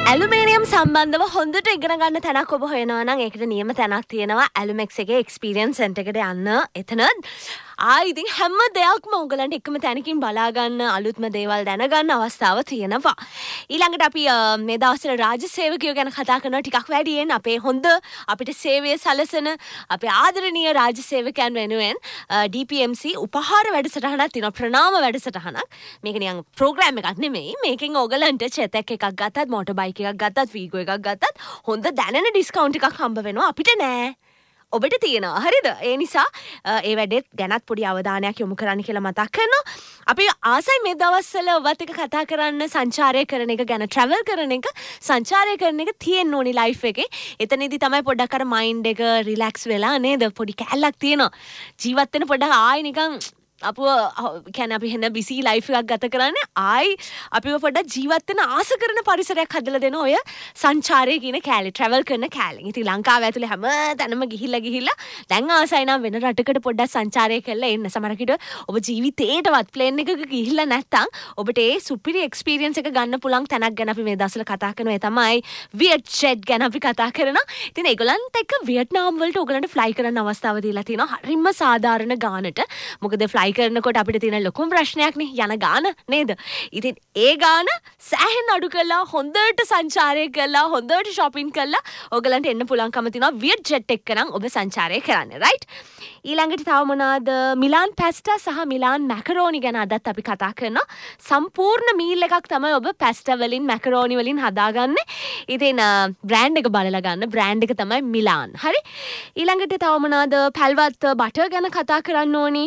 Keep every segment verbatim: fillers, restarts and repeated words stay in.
Aluminium සම්බන්ධව හොඳට ඉගෙන ගන්න තැනක් ඔබ හොයනවා නම් ඒකට නියම තැනක් තියෙනවා ඇලුමෙක්ස් එකේ එක්ස්පීරියන්ස් සෙන්ටර් එකට යන්න. එතන ආ ඉතින් හැම දෙයක්ම ඔයගලන්ට එකම තැනකින් බලා ගන්න අලුත්ම දේවල් දැනගන්න අවස්ථාව තියෙනවා. ඊළඟට අපි මේ දවස්වල රාජ්‍ය සේවකයෝ ගැන කතා කරනවා ටිකක් වැඩියෙන්. අපේ හොඳ අපිට සේවය සැලසෙන අපේ ආදරණීය රාජ්‍ය සේවකයන් වෙනුවෙන් ඩී පී එම් සී උපහාර වැඩසටහනක් තියෙනවා. ප්‍රණාම වැඩසටහනක්. මේක නිකන් ප්‍රෝග්‍රෑම් එකක් නෙමෙයි. මේකෙන් ඔයගලන්ට චෙතක් එකක් ගත්තත් මොටර් බයික් එකක් ගත්තත් වීගෝ එකක් ගත්තත් හොඳ දැනෙන ඩිස්කවුන්ට් එකක් හම්බ වෙනවා. අපිට නෑ. ඔබට තියෙනවා. හරිද? ඒ නිසා ඒ වැඩේත් ගැනත් පොඩි අවධානයක් යොමු කරන්න කියලා මතක් කරනවා. අපි ආසයි මේ දවස්වල ඔබත් එක්ක කතා කරන්න සංචාරය කරන එක ගැන, travel කරන එක, සංචාරය කරන එක තියෙන්න ඕනි life එකේ. එතනදී තමයි පොඩ්ඩක් අර mind එක relax වෙලා නේද? පොඩි කැලලක් තියෙනවා. ජීවත් වෙන පොඩ්ඩක් ආයි නිකන් අපව කියන්නේ අපි හෙන බිසි ලයිෆ් එකක් ගත කරන්නේ ආයි අපිව පොඩ්ඩක් ජීවත් වෙන ආස කරන පරිසරයක් හදලා දෙන ඔය සංචාරය කියන කැලේ travel කරන කැලේ. ඉතින් ලංකාව ඇතුලේ හැම තැනම ගිහිල්ලා ගිහිල්ලා දැන් ආසයි නම් වෙන රටකට පොඩ්ඩක් සංචාරය කරලා එන්න. සමහරකට ඔබ ජීවිතේටවත් ප්ලේන් එකක ගිහිල්ලා නැත්තම් ඔබට ඒ සුපිරි එක්ස්පීරියන්ස් එක ගන්න පුළුවන් තැනක් ගැන අපි මේ දවස්වල කතා කරනවා. ඒ තමයි වියට්ජෙට් ගැන අපි කතා කරනවා. ඉතින් ඒගොල්ලන්ට එක්ක වියට්නාම් වලට ඔයගලන්ට ෆ්ලයි කරන්න අවස්ථාව දීලා තියෙනවා. හරිම සාධාරණ ගානට. මොකද ෆ්ලයි කරනකොට අපිට තියෙන ලොකුම ප්‍රශ්නයක් නේ යන ගාන නේද? ඉතින් ඒ ගාන සෑහෙන අඩු කරලා හොඳට සංචාරය කරලා හොඳට shopping කරලා ඔයගලන්ට එන්න පුළුවන්කම තියෙනවා වියට්ජෙට් එක්ක නම් ඔබ සංචාරය කරන්න. right? ඊළඟට තව මොනවාද? මිලාන් පැස්ටා සහ මිලාන් මැකරෝනි ගැන අදත් අපි කතා කරනවා. සම්පූර්ණ මීල් එකක් තමයි ඔබ පැස්ටා වලින් මැකරෝනි වලින් හදාගන්නේ. ඉතින් බ්‍රෑන්ඩ් එක බලලා ගන්න. බ්‍රෑන්ඩ් එක තමයි මිලාන්. හරි? ඊළඟට තව මොනවාද? පැල්වත් බටර් ගැන කතා කරන්න ඕනි.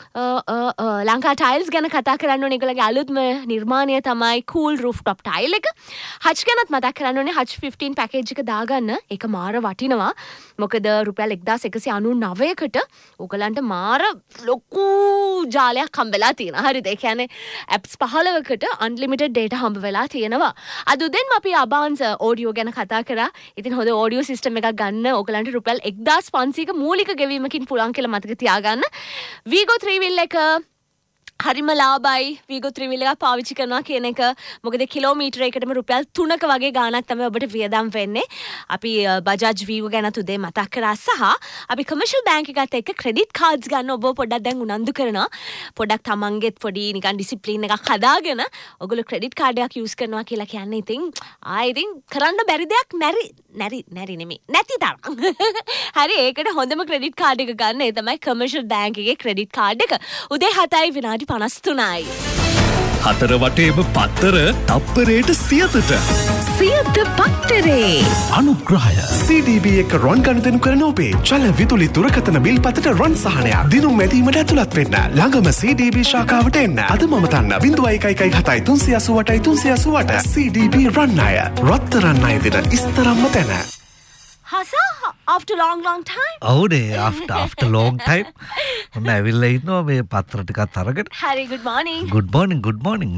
ලංකා ටයිල්ස් ගැන කතා කරන්න ඕනේ. ඒගොල්ලගේ අලුත්ම නිර්මාණය තමයි cool rooftop tile එක. හච් ගැනත් මතක් කරන්න ඕනේ. හච් ෆිෆ්ටීන් පැකේජ් එක දාගන්න. ඒක මාර වටිනවා. මොකද රුපියල් එක්දාස් එකසිය අනූනවයකට ඔයගලන්ට මාර ලොකු ජාලයක් හම්බෙලා තියෙනවා. හරිද? ඒ කියන්නේ apps පහළොවකට unlimited data හම්බ වෙලා තියෙනවා. අද උදේන්ම අපි අබාන්ස් ඔඩියෝ ගැන කතා කරා. ඉතින් හොඳ ඔඩියෝ සිස්ටම් එකක් ගන්න ඔයගලන්ට රුපියල් එක්දාස් පන්සීයක මූලික ගෙවීමකින් පුළුවන් කියලා මතක තියාගන්න. වීගෝ ත්‍රී wheel එක හරිම ලාභයි. වීගෝ ත්‍රී wheel එක පාවිච්චි කරනවා කියන එක. මොකද කිලෝමීටර එකටම රුපියල් තුනක වගේ ගාණක් තමයි ඔබට වියදම් වෙන්නේ. අපි බජාජ් වීගෝ ගැන උදේ මතක් කරා සහ අපි කමර්ෂල් බැංක් එකත් එක්ක ක්‍රෙඩිට් කාඩ්ස් ගන්න ඔබ පොඩ්ඩක් දැන් උනන්දු කරනවා. පොඩ්ඩක් තමන්ගෙත් පොඩි නිකන් ඩිසිප්ලින් එකක් හදාගෙන ඔයගොල්ලෝ ක්‍රෙඩිට් කාඩ් එකක් යූස් කරනවා කියලා කියන්නේ ඉතින් ආ ඉතින් කරන්න බැරි දෙයක් නැරි නැරි නැරි නෙමෙයි නැති තරම්. හරි ඒකට හොඳම ක්‍රෙඩිට් කාඩ් එක ගන්න. ඒ තමයි කමර්ෂල් බැංක් එකේ ක්‍රෙඩිට් කාඩ් එක. උදේ හතයි විනාඩි පනස් තුනයි. හතර වටේම පත්තර තප්පරයට සියතට සියත පත්තරේ අනුග්‍රහය සී ඩී බී එක රොන් ගනුදෙනු කරන ඔබේ ජල විදුලි දුරකථන බිල් පතට රොන් සහනයක් දිනුම් මැදීමට ඇතුළත් වෙන්න ළඟම සී ඩී බී ශාඛාවට එන්න. අද මම තන්න බිංදුව එකයි එකයි හතයි තුන්සිය අසූ අටයි තුන්සිය අසූ අට සී ඩී බී රන් අය රත්තරන් අය දෙන ඉස්තරම්ම තැන. Hasa, after long long time. ඔව්නේ after after long time. ඔන්න ඇවිල්ලා ඉන්නවා මේ පත්‍ර ටිකක් අරගෙන. හරි good morning. good morning good morning.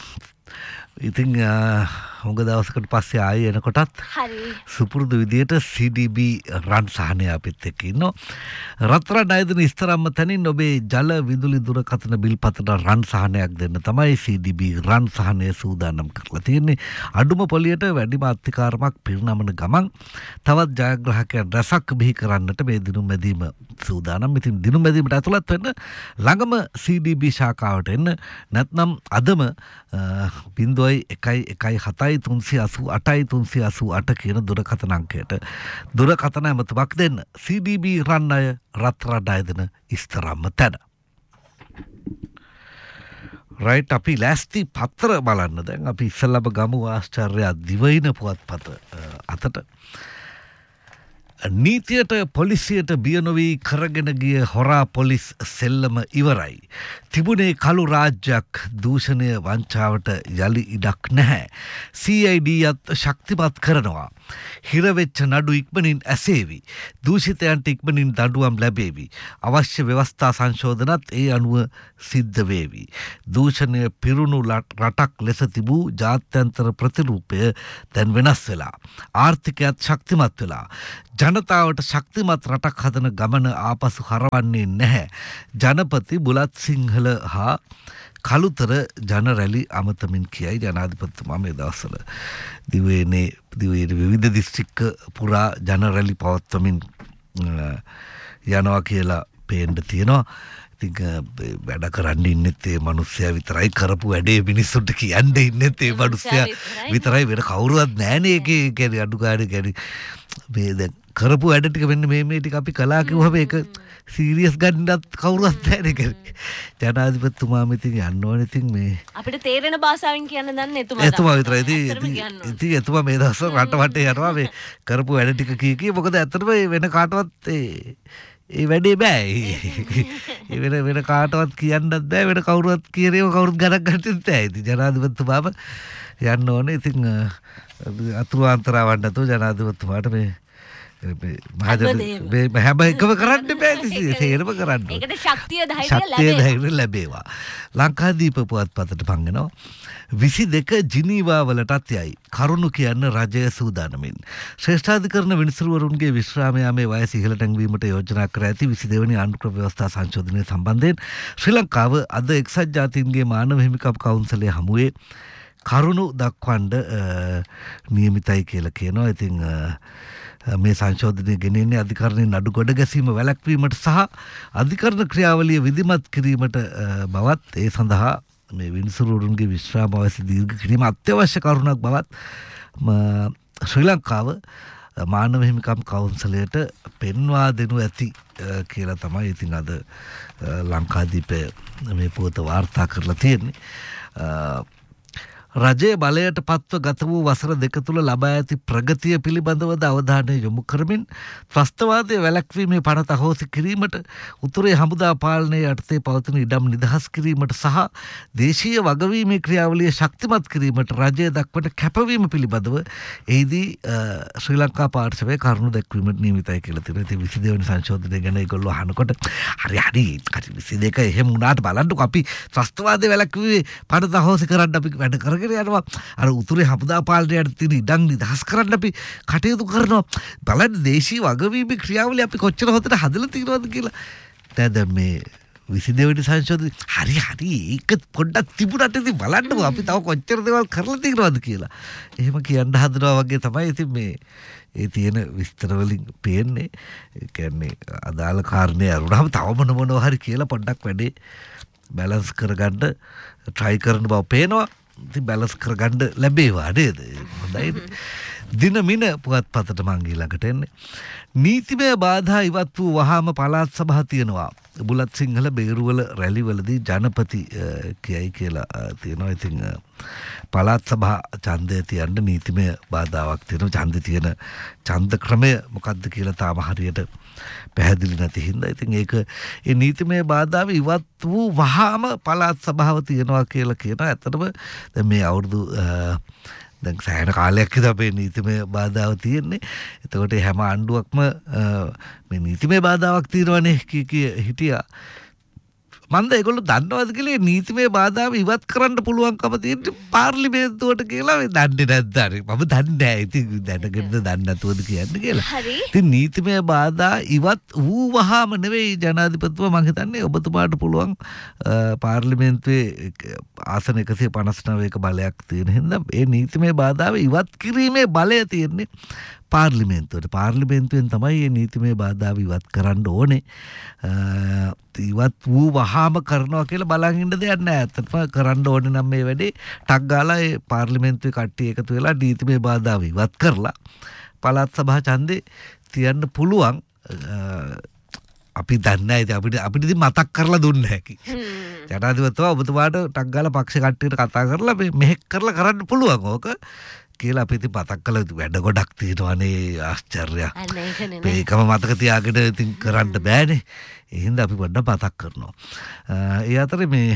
ඉතින් හුඟ දවසකට පස්සේ ආයේ එනකොටත් හරි සුපුරුදු විදියට සී ඩී බී රන් සහනය අපිත් එක්ක ඉන්නවා. රත්තරන් අය දෙන ඉස්තරම්ම තැනින් ඔබේ ජල විදුලි දුරකථන බිල් පතට රන් සහනයක් දෙන්න තමයි සී ඩී බී රන් සහනය සූදානම් කරලා තියෙන්නේ. අඩුම පොලියට වැඩිම අත්තිකාරමක් පිරිනමන ගමන් තවත් ජයග්‍රාහකයන් රැසක් බිහි කරන්නට මේ දිනුම් මැදීම සූදානම්. ඉතින් දිනුම් මැදීමට ඇතුළත් වෙන්න ළඟම සී ඩී බී ශාඛාවට එන්න. නැත්නම් අදම බිංදුවයි එකයි එකයි හතයි තුන්සිය අසූ අටයි තුන්සිය අසූ අට කියන දුරකථන අංකයට දුරකථන ඇමතුමක් දෙන්න. සී ඩී බී රන් අය රත්රන් අය දෙන ඉස්තරම්ම තැන. රයිට් අපි ලෑස්ති පත්‍ර බලන්න. දැන් අපි ඉස්සෙල්ලාම ගමු ආශ්චර්ය දිවයින පුවත්පත අතට. නීතියට පොලිසියට බිය නොවී කරගෙන ගිය හොරා පොලිස් සෙල්ලම ඉවරයි. තිබුණේ කළු රාජ්‍යයක්. දූෂණය වංචාවට යලි ඉඩක් නැහැ. සී අයි ඩීයත් ශක්තිමත් කරනවා. හිරවෙච්ච නඩු ඉක්මනින් ඇසේවි. දූෂිතයන්ට ඉක්මනින් දඬුවම් ලැබේවි. අවශ්‍ය ව්‍යවස්ථා සංශෝධනත් ඒ අනුව සිද්ධ වේවි. දූෂණය පිරුණු රටක් ලෙස තිබූ ජාත්‍යන්තර ප්‍රතිරූපය දැන් වෙනස් වෙලා. ආර්ථිකයත් ශක්තිමත් වෙලා. ජනතාවට ශක්තිමත් රටක් හදන ගමන ආපසු හරවන්නේ නැහැ. ජනපති බුලත් සිංහල හා කළුතර ජන රැලි අමතමින් කියයි ජනාධිපතිතුමා මේ දවස්වල දිවයිනේ දිවයිනේ විවිධ දිස්ත්‍රික්ක පුරා ජන රැලි පවත්වමින් යනවා කියලා පේන්න තියෙනවා. ඉතින් වැඩ කරන්න ඉන්නෙත් ඒ මිනිස්සයා විතරයි, කරපු වැඩේ මිනිස්සුන්ට කියන්න ඉන්නෙත් ඒ මිනිස්සයා විතරයි, වෙන කවුරුවත් නැහනේ. ඒකේ කියන්නේ අඩු ගානේ කියන්නේ මේ දැන් කරපු වැඩ ටික මෙන්න මේ මේ ටික අපි කළා කිව්වම ඒක සීරියස් ගන්නත් කවුරුවත් නැහැ නේ. ජනාධිපතිතුමා මෙතින් යන්න ඕනේ. ඉතින් මේ අපිට තේරෙන භාෂාවෙන් කියන්න දන්නේ එතුමා. එතුමා විතරයි. ඉතින් ඉතින් එතුමා මේ දවස්වල රට වටේ යනවා මේ කරපු වැඩ ටික කී කී. මොකද ඇත්තටම වෙන කාටවත් ඒ ඒ වැඩේ බෑ. ඒ වෙන වෙන කාටවත් කියන්නත් බෑ. වෙන කවුරුවත් කියනේව කවුරුත් ගණන් ගන්නත් බෑ. ඉතින් ජනාධිපතිතුමාම යන්න ඕනේ. ඉතින් අතුරු අන්තරාවක් නැතුව ජනාධිපතිතුමාට මේ මහජන හැම එකම කරන්න බෑ. තේරම කරන්න. ඒකට ශක්තිය ධෛර්යය ලැබේවා. ලංකාදීප පුවත්පතට පංගනවා විසි දෙක ජිනීවා වලටත් යයි කරුණු කියන්න රජය සූදානමින්. ශ්‍රේෂ්ඨාධිකරණ විනිසුරුවරුන්ගේ විශ්‍රාම යාමේ වයස ඉහළට නැංවීමට යෝජනා කර ඇති විසි දෙවැනි ආණ්ඩුක්‍රම ව්‍යවස්ථා සංශෝධනය සම්බන්ධයෙන් ශ්‍රී ලංකාව අද එක්සත් ජාතීන්ගේ මානව හිමිකම් කවුන්සලයේ හමුවේ කරුණු දක්වන්න නියමිතයි කියලා කියනවා. ඉතින් මේ සංශෝධනය ගෙනෙන්නේ අධිකරණයෙන් නඩු ගොඩ ගැසීම වැළැක්වීමට සහ අධිකරණ ක්‍රියාවලිය විධිමත් කිරීමට බවත් ඒ සඳහා මේ විනිසුරුවරුන්ගේ විශ්‍රාම වයස දීර්ඝ කිරීම අත්‍යවශ්‍ය කරුණක් බවත් ශ්‍රී ලංකාව මානව හිමිකම් කවුන්සලයට පෙන්වා දෙනු ඇති කියලා තමයි ඉතින් අද ලංකාදීපේ මේ පුවත වාර්තා කරලා තියෙන්නේ. රජයේ බලයට පත්ව ගත වූ වසර දෙක තුළ ලබා ඇති ප්‍රගතිය පිළිබඳවද අවධානය යොමු කරමින් ත්‍රස්තවාදය වැළැක්වීමේ පනත අහෝසි කිරීමට, උතුරේ හමුදා පාලනය යටතේ පවතින ඉඩම් නිදහස් කිරීමට සහ දේශීය වගවීමේ ක්‍රියාවලිය ශක්තිමත් කිරීමට රජය දක්වන කැපවීම පිළිබඳව එහිදී ශ්‍රී ලංකා පාර්ශවය කරුණු දැක්වීමට නියමිතයි කියලා තියෙනවා. ඉතින් විසි දෙවැනි සංශෝධනය ගැන ඒගොල්ලෝ අහනකොට හරි හරි විසි දෙක එහෙම වුණාට බලන්නකො අපි ත්‍රස්තවාදය වැළැක්වීමේ පනත අහෝසි කරන්න අපි වැඩ කරගෙන යනවා. අර උතුරේ හමුදා පාලනයට තියෙන ඉඩම් නිදහස් කරන්න අපි කටයුතු කරනවා. බලන්න දේශීය වගවීමේ ක්‍රියාවලිය අපි කොච්චර හොඳට හදලා තියෙනවද කියලා. දැන් මේ විසි දෙවැනි සංශෝධනය හරි හරි ඒක පොඩ්ඩක් තිබුණාට ඉතින් බලන්නකෝ අපි තව කොච්චර දේවල් කරලා තියෙනවද කියලා. එහෙම කියන්න හදනවා වගේ තමයි ඉතින් මේ ඒ තියෙන විස්තර වලින් පේන්නේ. ඒ කියන්නේ අදාළ කාරණේ අරුණාම තව මොන මොනවා හරි කියලා පොඩ්ඩක් වැඩේ බැලන්ස් කරගන්න try කරන බව පේනවා. ඉතින් බැලන්ස් කරගන්න ලැබේවා නේද? හොඳයි. දින මින පුවත්පතට මං ඊළඟට එන්නේ. නීතිමය බාධා ඉවත් වූ වහාම පළාත් සභා තියෙනවා. බුලත් සිංහල බේරුවල රැලිවලදී ජනපති කියයි කියලා තියෙනවා. ඉතින් පළාත් සභා ඡන්දය තියන්න නීතිමය බාධාවක් තියෙනවා. ඡන්දෙ තියෙන ඡන්ද ක්‍රමය මොකක්ද කියලා තාම හරියට පැහැදිලි නැති හින්දා ඉතින් ඒක ඒ නීතිමය බාධාව ඉවත් වූ වහාම පළාත් සභාව තියෙනවා කියලා කියනවා. ඇත්තටම දැන් මේ අවුරුදු දැන් සෑහෙන කාලයක් ඉඳන් අපේ නීතිමය බාධාව තියෙන්නේ. එතකොට හැම ආණ්ඩුවක්ම මේ නීතිමය බාධාවක් තියෙනවනේ කී කී හිටියා. මන්ද ඒගොල්ලෝ දන්නවද කියලා නීතිමය බාධාව ඉවත් කරන්න පුළුවන්කම තියෙන්නේ පාර්ලිමේන්තුවට කියලා මේ දන්නේ නැද්ද? හරි මම දන්නේ නැහැ. ඉතින් දැනගෙනද දන්නේ නැතුවද කියන්නේ කියලා. ඉතින් නීතිමය බාධා ඉවත් වූ වහාම නෙවෙයි ජනාධිපතිතුමා මම හිතන්නේ ඔබතුමාට පුළුවන් පාර්ලිමේන්තුවේ ආසන එකසිය පනස් නවයක බලයක් තියෙන හින්දා ඒ නීතිමය බාධාව ඉවත් කිරීමේ බලය තියෙන්නේ පාර්ලිමේන්තුවට. පාර්ලිමේන්තුවෙන් තමයි මේ නීතිමය බාධාව ඉවත් කරන්න ඕනේ. ඉවත් වූ වහාම කරනවා කියලා බලන් ඉන්න දෙයක් නැහැ. ඇත්තටම කරන්න ඕනේ නම් මේ වැඩේ ටක් ගාලා ඒ පාර්ලිමේන්තුවේ කට්ටිය එකතු වෙලා නීතිමය බාධාව ඉවත් කරලා පළාත් සභා ඡන්දේ තියන්න පුළුවන්. අපි දන්නේ නැහැ. අපිට අපිට ඉතින් මතක් කරලා දුන්නේ නැහැ. ජනාධිපතිතුමා ඔබතුමාට ටක් ගාලා පක්ෂ කට්ටියට කතා කරලා මේ මෙහෙක් කරලා කරන්න පුළුවන් ඕක කියලා අපි ඉතින් මතක් කළා. වැඩ ගොඩක් තියෙනවානේ. ආශ්චර්යයක්. මේකම මතක තියාගෙන ඉතින් කරන්න බෑනේ. ඒ හින්දා අපි පොඩ්ඩක් මතක් කරනවා. ඒ අතරේ මේ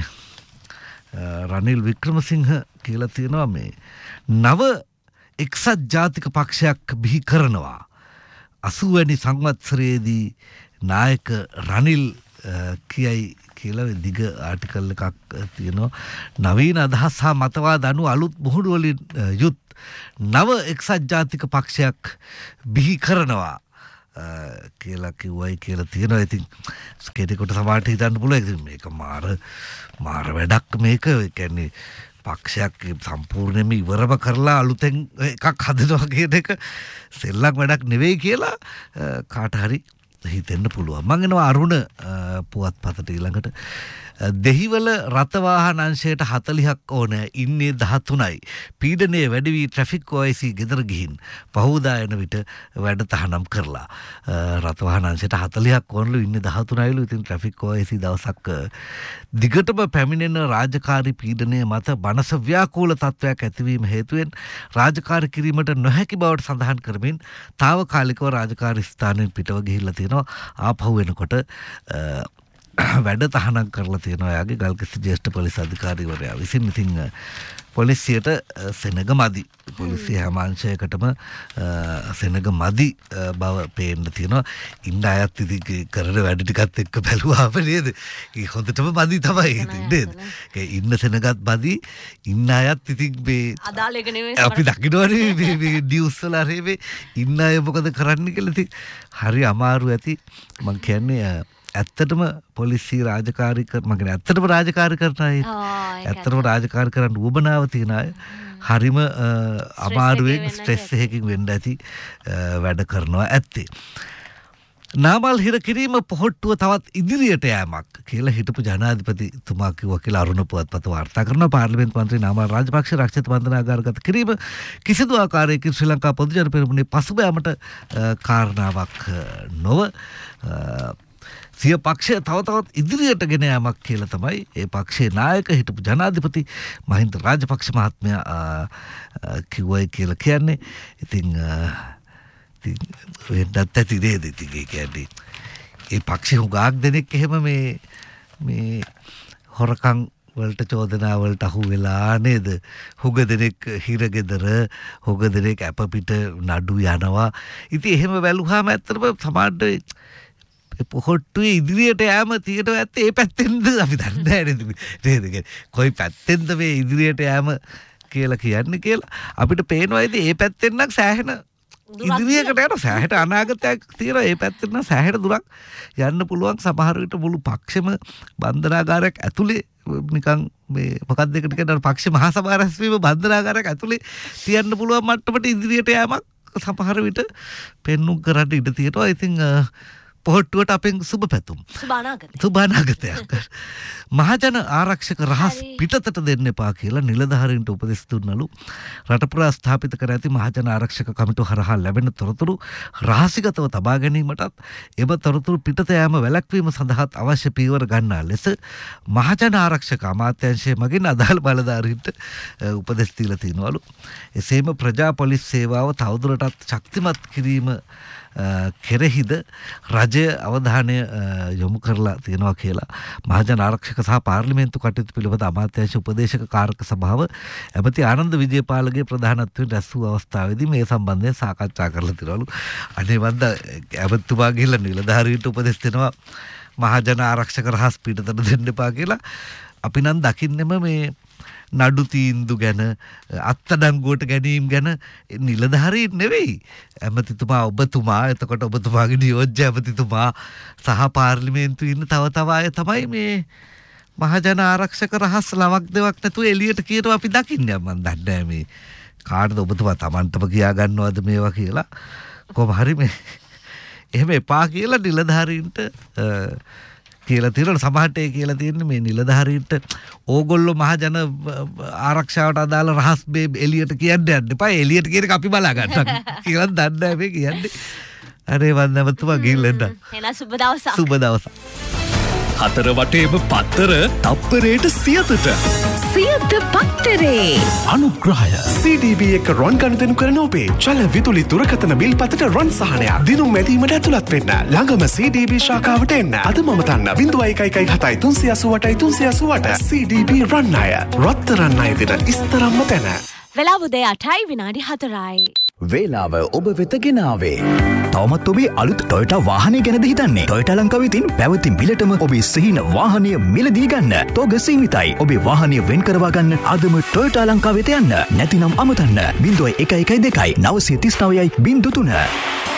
රනිල් වික්‍රමසිංහ කියලා තියෙනවා මේ නව එක්සත් ජාතික පක්ෂයක් බිහි කරනවා. අසූ වැනි සංවත්සරයේදී නායක රනිල් කියයි කියලා දිග ආටිකල් එකක් තියෙනවා. නවීන අදහස් හා මතවාද අනුව අලුත් මුහුණු වලින් යුත් නව එක්සත් ජාතික පක්ෂයක් බිහි කරනවා කියලා කිව්වයි කියලා තියෙනවා. ඉතින් කෙනෙකුට සමහරට හිතන්න පුළුවන් ඉතින් මේක මාර මාර වැඩක් මේක. ඒ කියන්නේ පක්ෂයක් සම්පූර්ණයෙන්ම ඉවරම කරලා අලුතෙන් එකක් හදනවා කියන එක සෙල්ලම් වැඩක් නෙවෙයි කියලා කාට හරි හිතෙන්න පුළුවන්. මම එනවා අරුණ පුවත්පතට ඊළඟට. දෙහිවල රථවාහන අංශයට හතළිහක් ඕන ඉන්නේ දහතුනයි. පීඩනය වැඩි වී ට්‍රැෆික් ඔයිසි ගෙදර ගිහින් පහුදා යන විට වැඩ තහනම් කරලා. රථවාහන අංශයට හතළිහක් ඕනලු ඉන්නේ දහතුනයිලු. ඉතින් ට්‍රැෆික් ඔයිසි දවසක් දිගටම පැමිණෙන රාජකාරී පීඩනය මත බනස ව්‍යාකූල තත්ත්වයක් ඇතිවීම හේතුවෙන් රාජකාරී කිරීමට නොහැකි බවට සඳහන් කරමින් తాවකාලිකව රාජකාරී ස්ථානයෙන් පිටව ගිහිල්ලා තියෙනවා. ආපහු එනකොට වැඩ තහනම් කරලා තියෙනවා යාගේ ගල්කිස්ස ජ්‍යෙෂ්ඨ පොලිස් අධිකාරීවරයා විසින්. ඉතින් පොලිසියට සෙනග මදි. පොලිසිය හැම අංශයකටම සෙනග මදි බව පේන්න තියෙනවා. ඉන්න අයත් ඉතින් කරන වැඩ ටිකත් එක්ක බැලුවාම නේද? ඒ හොඳටම මදි තමයි නේද? ඒ ඉන්න සෙනගත් මදි. ඉන්න අයත් ඉතින් මේ අදාළ එක නෙමෙයි අපි දකින්නවනේ මේ මේ නිවුස් වල හරි මේ ඉන්න අය මොකද කරන්න කියලා. ඉතින් හරි අමාරු ඇති. මම කියන්නේ ඇත්තටම පොලිසිය රාජකාරී කර මම කියන්නේ ඇත්තටම රාජකාරී කරන අය ඇත්තටම රාජකාරී කරන්න උවමනාව තියන අය හරිම අමාරුවෙන් ස්ට්‍රෙස් එකකින් වෙන්න ඇති වැඩ කරනවා ඇත්තේ. නාමල් හිර කිරීම පොහොට්ටුව තවත් ඉදිරියට යෑමක් කියලා හිටපු ජනාධිපතිතුමා කිව්වා කියලා අරුණ පුවත්පත වාර්තා කරනවා. පාර්ලිමේන්තු මන්ත්‍රී නාමල් රාජපක්ෂ රක්ෂිත බන්ධනාගාරගත කිරීම කිසිදු ආකාරයකින් ශ්‍රී ලංකා පොදුජන පෙරමුණේ පසුබෑමට කාරණාවක් නොව සිය පක්ෂය තව තවත් ඉදිරියට ගෙන යාමක් කියලා තමයි ඒ පක්ෂයේ නායක හිටපු ජනාධිපති මහින්ද රාජපක්ෂ මහත්මයා කිව්වයි කියලා කියන්නේ. ඉතින් ඉතින් වෙන්නත් ඇති නේද? ඉතින් ඒ කියන්නේ ඒ පක්ෂේ හුඟක් දෙනෙක් එහෙම මේ මේ හොරකම් වලට චෝදනා වලට අහු වෙලා නේද? හුඟ දෙනෙක් හිරගෙදර හුඟ දෙනෙක් අප පිට නඩු යනවා. ඉතින් එහෙම වැළුවාම ඇත්තටම සමාජයේ පොහොට්ටුවේ ඉදිරියට යෑම තියෙනවා ඇත්තේ ඒ පැත්තෙන්ද අපි දන්නේ නැහැ නේද? කොයි පැත්තෙන්ද මේ ඉදිරියට යෑම කියලා කියන්නේ කියලා අපිට පේනවා. ඉතින් ඒ පැත්තෙන් නම් සෑහෙන ඉදිරියකට යන සෑහෙට අනාගතයක් තියෙනවා. ඒ පැත්තෙන් නම් සෑහෙට දුරක් යන්න පුළුවන්. සමහර විට මුළු පක්ෂෙම බන්ධනාගාරයක් ඇතුලේ නිකන් මේ මොකක්ද එකට කියන පක්ෂ මහා සභාව රැස්වීම බන්ධනාගාරයක් ඇතුලේ තියන්න පුළුවන් මට්ටමට ඉදිරියට යෑමක් සමහර විට පෙන්නුම් කරන්න ඉඩ තියෙනවා. ඉතින් පොහොට්ටුවට අපෙන් සුබ පැතුම්. සුබ අනාගතයක්. මහජන ආරක්ෂක රහස් පිටතට දෙන්න එපා කියලා නිලධාරීන්ට උපදෙස් දුන්නලු. රට පුරා ස්ථාපිත කර ඇති මහජන ආරක්ෂක කමිටුව හරහා ලැබෙන තොරතුරු රහසිගතව තබා ගැනීමටත් එම තොරතුරු පිටත යාම වැළැක්වීම සඳහාත් අවශ්‍ය පියවර ගන්නා ලෙස මහජන ආරක්ෂක අමාත්‍යාංශය මගින් අදාළ බලධාරීන්ට උපදෙස් දීලා තිනවලු. එසේම ප්‍රජා පොලිස් සේවාව තවදුරටත් ශක්තිමත් කිරීම කෙරෙහිද රජය අවධානය යොමු කරලා තියෙනවා කියලා මහජන ආරක්ෂක සහ පාර්ලිමේන්තු කටයුතු පිළිබඳ අමාත්‍යාංශ උපදේශක කාරක සභාව ඇමති ආනන්ද විජේපාලගේ ප්‍රධානත්වයෙන් රැස් වූ අවස්ථාවේදී මේ සම්බන්ධයෙන් සාකච්ඡා කරලා තිරවලු. අනේ වන්ද ඇමතුමා ගිහිල්ලා නිලධාරීන්ට උපදෙස් දෙනවා මහජන ආරක්ෂක රහස් පිටතට දෙන්න එපා කියලා. අපි නම් දකින්නෙම මේ නඩු තීන්දුව ගැන අත්අඩංගුවට ගැනීම ගැන නිලධාරීන් නෙවෙයි. ඇමතිතුමා ඔබතුමා එතකොට ඔබතුමාගේ නියෝජ්‍ය ඇමතිතුමා සහ පාර්ලිමේන්තුවේ ඉන්න තව තව අය තමයි මේ මහජන ආරක්ෂක රහස් ලවක් දෙවක් නැතුව එළියට කියනවා අපි දකින්නේ. මම දන්නේ නැහැ මේ කාටද ඔබතුමා Tamanටම කියා ගන්නවද මේවා කියලා. කොහොම හරි මේ එහෙම එපා කියලා නිලධාරීන්ට කියලා තියෙනවා. සමහරට ඒ කියලා තියෙන්නේ මේ නිලධාරීන්ට ඕගොල්ලෝ මහජන ආරක්ෂාවට අදාළ රහස් මේ එළියට කියන්න යන්න එපා. එළියට කියන එක අපි බලා ගන්නවා කියලා දන්නේ නැහැ මේ කියන්නේ. අනේ වන්දනතුමා ගිහින් එන්න. එහෙනම් සුබ දවසක්. සුබ දවසක්. හතර වටේම පත්තර තප්පරයට සියතට. සියත පත්තරේ අනුග්‍රහය සී ඩී බී එක රොන් ගනුදෙනු කරන ඔබේ ජල විදුලි දුරකථන බිල් පතට රොන් සහනයක් දිනුම් මැදීමට ඇතුළත් වෙන්න. ළඟම සී ඩී බී ශාඛාවට එන්න. අද මම තන්න බිංදුව එකයි එකයි හතයි තුන්සිය අසූඅටයි තුන්සිය අසූඅට සී ඩී බී රන් අය රත්තරන් අය දින ඉස්තරම්ම තැන. වෙලාව උදේ අටයි විනාඩි හතරයි. වේලාව ඔබ වෙත ගෙනාවේ. තවමත් ඔබේ අලුත් ටොයෝටා වාහනය ගැනද හිතන්නේ? ටොයෝටා ලංකාවේ තියෙන පැවති මිලටම ඔබේ සිහින වාහනය මිලදී ගන්න. තෝග සීමිතයි. ඔබේ වාහනය වෙන් කරවා ගන්න අදම ටොයෝටා ලංකාවට යන්න. නැතිනම් අමතන්න. බිංදුව එකයි එකයි දෙකයි නවසිය තිස් නවයයි බිංදුව තුන.